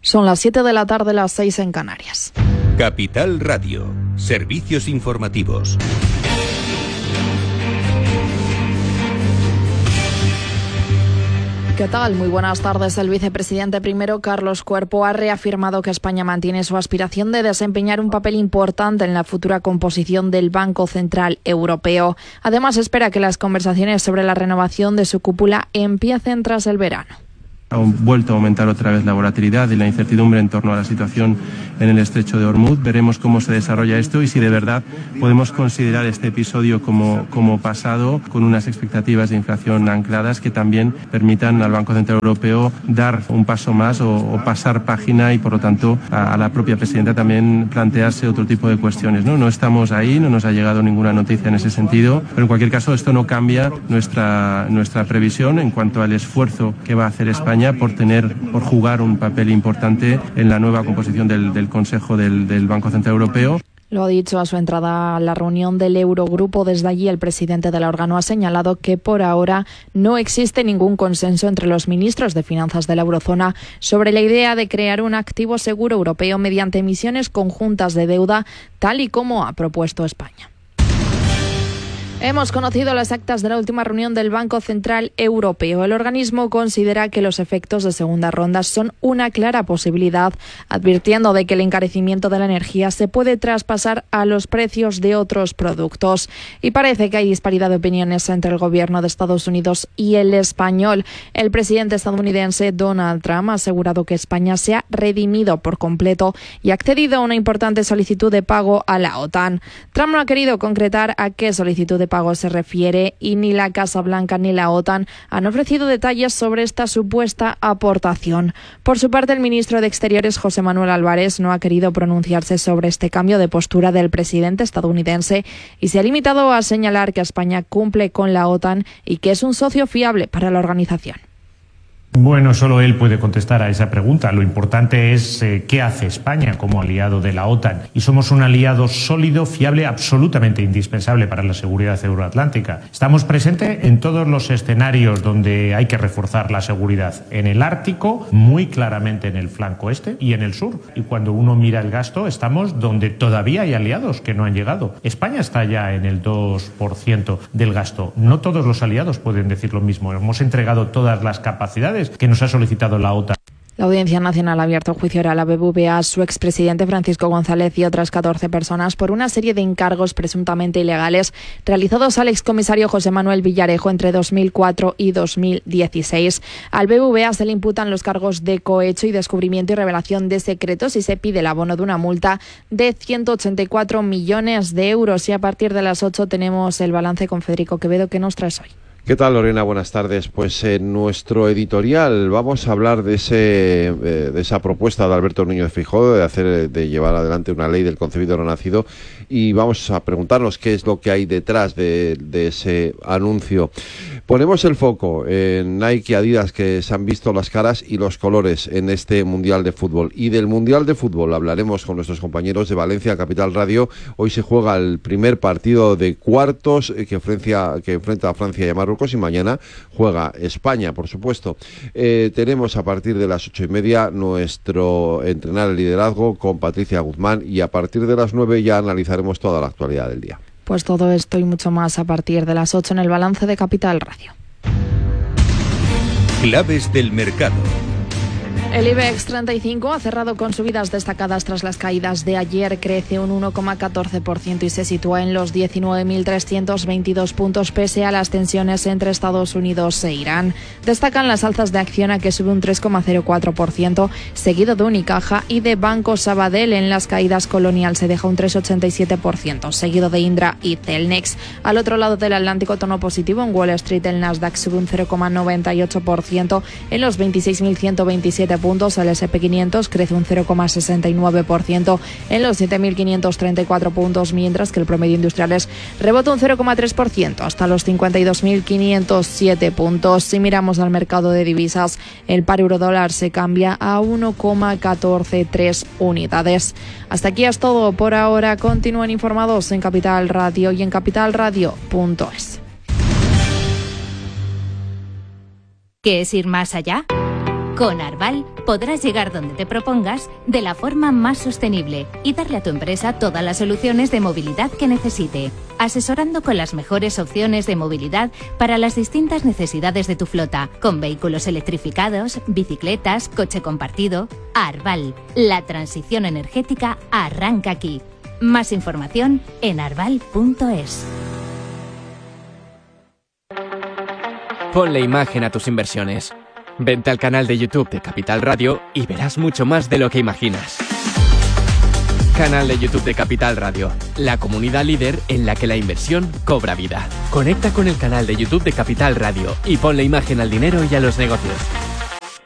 Son las 7 de la tarde, las 6 en Canarias. Capital Radio, servicios informativos. ¿Qué tal? Muy buenas tardes. El vicepresidente primero, Carlos Cuerpo, ha reafirmado que España mantiene su aspiración de desempeñar un papel importante en la futura composición del Banco Central Europeo. Además, espera que las conversaciones sobre la renovación de su cúpula empiecen tras el verano. Ha vuelto a aumentar otra vez la volatilidad y la incertidumbre en torno a la situación en el estrecho de Hormuz. Veremos cómo se desarrolla esto y si de verdad podemos considerar este episodio como pasado, con unas expectativas de inflación ancladas que también permitan al Banco Central Europeo dar un paso más o pasar página y, por lo tanto, a la propia presidenta también plantearse otro tipo de cuestiones. No estamos ahí, no nos ha llegado ninguna noticia en ese sentido, pero en cualquier caso esto no cambia nuestra previsión en cuanto al esfuerzo que va a hacer España por jugar un papel importante en la nueva composición del Consejo del Banco Central Europeo. Lo ha dicho a su entrada a la reunión del Eurogrupo. Desde allí, el presidente del órgano ha señalado que por ahora no existe ningún consenso entre los ministros de finanzas de la eurozona sobre la idea de crear un activo seguro europeo mediante emisiones conjuntas de deuda, tal y como ha propuesto España. Hemos conocido las actas de la última reunión del Banco Central Europeo. El organismo considera que los efectos de segunda ronda son una clara posibilidad, advirtiendo de que el encarecimiento de la energía se puede traspasar a los precios de otros productos. Y parece que hay disparidad de opiniones entre el gobierno de Estados Unidos y el español. El presidente estadounidense Donald Trump ha asegurado que España se ha redimido por completo y ha accedido a una importante solicitud de pago a la OTAN. Trump no ha querido concretar a qué solicitud de pago se refiere y ni la Casa Blanca ni la OTAN han ofrecido detalles sobre esta supuesta aportación. Por su parte, el ministro de Exteriores, José Manuel Álvarez, no ha querido pronunciarse sobre este cambio de postura del presidente estadounidense y se ha limitado a señalar que España cumple con la OTAN y que es un socio fiable para la organización. Bueno, solo él puede contestar a esa pregunta. Lo importante es qué hace España como aliado de la OTAN. Y somos un aliado sólido, fiable, absolutamente indispensable para la seguridad euroatlántica. Estamos presentes en todos los escenarios donde hay que reforzar la seguridad. En el Ártico, muy claramente en el flanco este y en el sur. Y cuando uno mira el gasto, estamos donde todavía hay aliados que no han llegado. España está ya en el 2% del gasto. No todos los aliados pueden decir lo mismo. Hemos entregado todas las capacidades que nos ha solicitado la OTAN. La Audiencia Nacional ha abierto juicio oral a BBVA, a su expresidente Francisco González y otras 14 personas por una serie de encargos presuntamente ilegales realizados al excomisario José Manuel Villarejo entre 2004 y 2016. Al BBVA se le imputan los cargos de cohecho y descubrimiento y revelación de secretos y se pide el abono de una multa de 184 millones de euros. Y a partir de las 8 tenemos el balance con Federico Quevedo. ¿Qué nos traes hoy? ¿Qué tal, Lorena? Buenas tardes. Pues en nuestro editorial vamos a hablar de esa propuesta de Alberto Núñez Feijóo de llevar adelante una ley del concebido no nacido, y vamos a preguntarnos qué es lo que hay detrás de ese anuncio. Ponemos el foco en Nike y Adidas, que se han visto las caras y los colores en este Mundial de Fútbol. Y del Mundial de Fútbol hablaremos con nuestros compañeros de Valencia Capital Radio. Hoy se juega el primer partido de cuartos que enfrenta a Francia y a Marruecos, y mañana juega España, por supuesto. Tenemos a partir de las 8:30 nuestro Entrenar el Liderazgo con Patricia Guzmán, y a partir de las 9 ya analizaremos toda la actualidad del día. Pues todo esto y mucho más a partir de las 8 en el balance de Capital Radio. Claves del mercado. El IBEX 35 ha cerrado con subidas destacadas tras las caídas de ayer. Crece un 1,14% y se sitúa en los 19.322 puntos pese a las tensiones entre Estados Unidos e Irán. Destacan las alzas de Acciona, que sube un 3,04%, seguido de Unicaja y de Banco Sabadell. En las caídas, Colonial se deja un 3,87%, seguido de Indra y Celnex. Al otro lado del Atlántico, tono positivo en Wall Street. El Nasdaq sube un 0,98% en los 26.127 puntos. El S&P 500 crece un 0,69% en los 7.534 puntos, mientras que el promedio industriales rebota un 0,3% hasta los 52.507 puntos. Si miramos al mercado de divisas, el par euro-dólar se cambia a 1,143 unidades. Hasta aquí es todo por ahora. Continúen informados en Capital Radio y en capitalradio.es. ¿Qué es ir más allá? Con Arval podrás llegar donde te propongas de la forma más sostenible y darle a tu empresa todas las soluciones de movilidad que necesite, asesorando con las mejores opciones de movilidad para las distintas necesidades de tu flota, con vehículos electrificados, bicicletas, coche compartido. Arval, la transición energética arranca aquí. Más información en arval.es. Ponle imagen a tus inversiones. Vente al canal de YouTube de Capital Radio y verás mucho más de lo que imaginas. Canal de YouTube de Capital Radio, la comunidad líder en la que la inversión cobra vida. Conecta con el canal de YouTube de Capital Radio y ponle imagen al dinero y a los negocios.